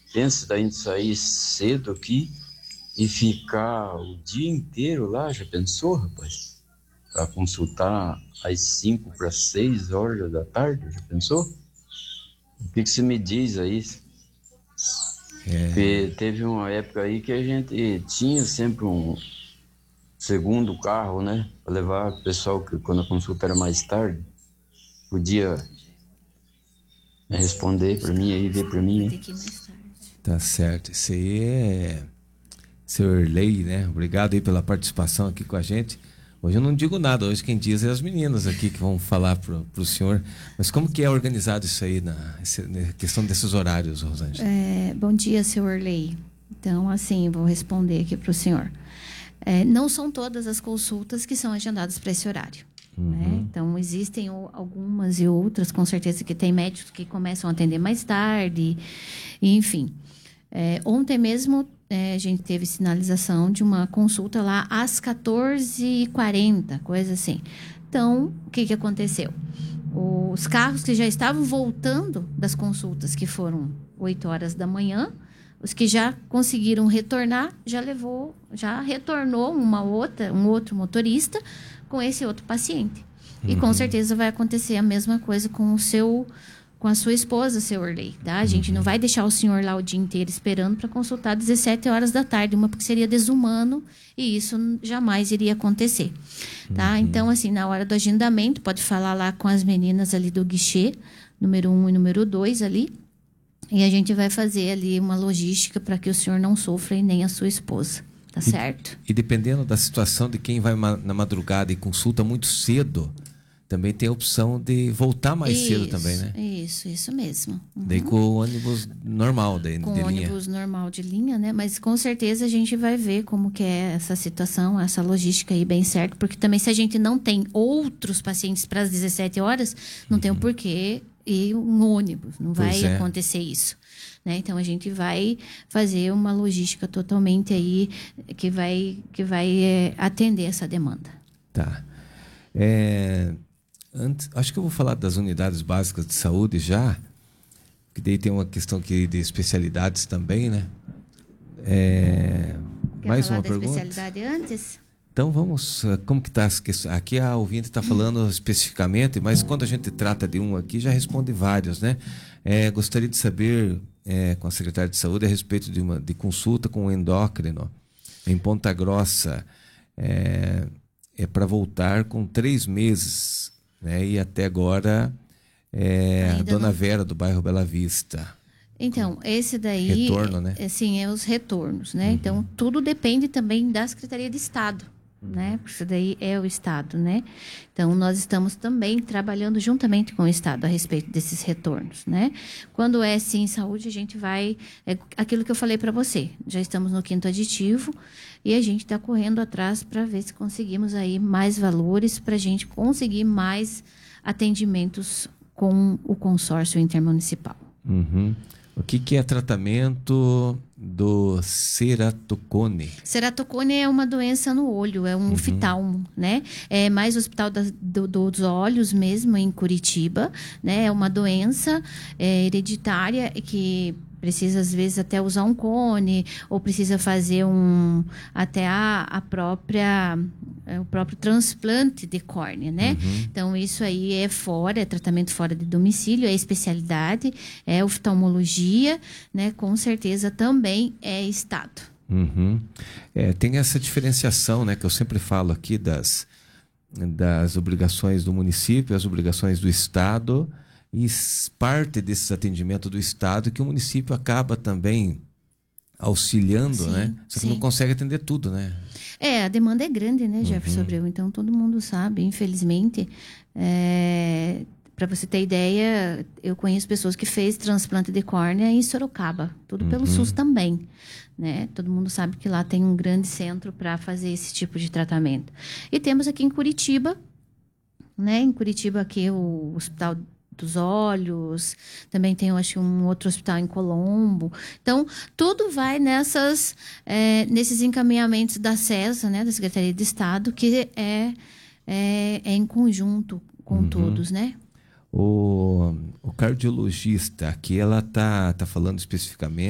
pensa da gente sair cedo aqui e ficar o dia inteiro lá, já pensou, rapaz? Para consultar às 5 para 6 horas da tarde, já pensou? O que você me diz aí? Porque teve uma época aí que a gente tinha sempre um segundo carro, né? Para levar o pessoal que quando a consulta era mais tarde, podia responder para mim aí, ver para mim. Vai ter que ir mais tarde. Tá certo. Isso aí é Sr. Lei, né? Obrigado aí pela participação aqui com a gente. Hoje eu não digo nada, hoje quem diz é as meninas aqui que vão falar pro senhor. Mas como que é organizado isso aí na questão desses horários, Rosângela? Bom dia, Sr. Lei. Então, assim, vou responder aqui para o senhor. Não são todas as consultas que são agendadas para esse horário. Né? Então, existem algumas e outras, com certeza, que tem médicos que começam a atender mais tarde, enfim. Ontem mesmo, a gente teve sinalização de uma consulta lá às 14h40, coisa assim. Então, o que aconteceu? Os carros que já estavam voltando das consultas, que foram 8 horas da manhã, os que já conseguiram retornar, já retornou um outro motorista com esse outro paciente. E com certeza vai acontecer a mesma coisa com a sua esposa, Sr. Lei, tá? A gente não vai deixar o senhor lá o dia inteiro esperando para consultar às 17 horas da tarde, porque seria desumano e isso jamais iria acontecer, tá? Então, assim, na hora do agendamento, pode falar lá com as meninas ali do guichê, número 1 e número 2 ali, e a gente vai fazer ali uma logística para que o senhor não sofra e nem a sua esposa, tá certo? E dependendo da situação de quem vai na madrugada e consulta muito cedo, também tem a opção de voltar mais cedo também, né? Isso mesmo. Daí com o ônibus normal de com linha. Com o ônibus normal de linha, né? Mas com certeza a gente vai ver como que é essa situação, essa logística aí bem certo, porque também se a gente não tem outros pacientes para as 17 horas, não tem o porquê ir um ônibus, não vai acontecer isso. Né? Então a gente vai fazer uma logística totalmente aí que vai atender essa demanda. Tá. Acho que eu vou falar das unidades básicas de saúde já, que daí tem uma questão aqui de especialidades também, né? Quer mais falar uma da pergunta? especialidade antes? Então vamos, como que está as questões? Aqui a ouvinte está falando especificamente, mas quando a gente trata de um aqui, já responde vários, né? Gostaria de saber, com a secretária de saúde, a respeito de consulta com o endócrino em Ponta Grossa. Para voltar com 3 meses, né? E até agora a Dona Vera, do bairro Bela Vista. Então, esse daí... Retorno, né? Sim, os retornos, né? Então, tudo depende também da Secretaria de Estado, né? Porque isso daí é o Estado, né? Então, nós estamos também trabalhando juntamente com o Estado a respeito desses retornos, né? Quando é, sim, saúde, a gente vai... aquilo que eu falei para você. Já estamos no 5º aditivo e a gente está correndo atrás para ver se conseguimos aí mais valores para a gente conseguir mais atendimentos com o consórcio intermunicipal. O que é tratamento do ceratocone? Ceratocone é uma doença no olho, é um oftalmo, né? É mais o Hospital dos Olhos mesmo, em Curitiba, né? É uma doença hereditária que precisa, às vezes, até usar um cone, ou precisa fazer até o próprio transplante de córnea, né? Então, isso aí é tratamento fora de domicílio, é especialidade, é oftalmologia, né? Com certeza também é Estado. Tem essa diferenciação, né? Que eu sempre falo aqui das obrigações do município, as obrigações do Estado, e parte desses atendimentos do Estado que o município acaba também auxiliando, né? Só que não consegue atender tudo, né? A demanda é grande, né, Jefferson Abreu? Então, todo mundo sabe, infelizmente. Para você ter ideia, eu conheço pessoas que fez transplante de córnea em Sorocaba, tudo pelo SUS também, né? Todo mundo sabe que lá tem um grande centro para fazer esse tipo de tratamento. E temos aqui em Curitiba, né? Em Curitiba aqui o Hospital dos Olhos, também tem, eu acho, um outro hospital em Colombo. Então, tudo vai nesses encaminhamentos da SESA, né, da Secretaria de Estado, que é em conjunto com todos, né? O cardiologista, aqui ela tá falando especificamente